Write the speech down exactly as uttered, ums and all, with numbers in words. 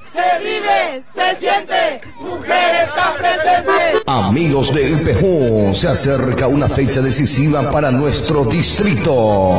se vive, se siente, mujeres están presentes. Amigos de El Pejón, se acerca una fecha decisiva para nuestro distrito.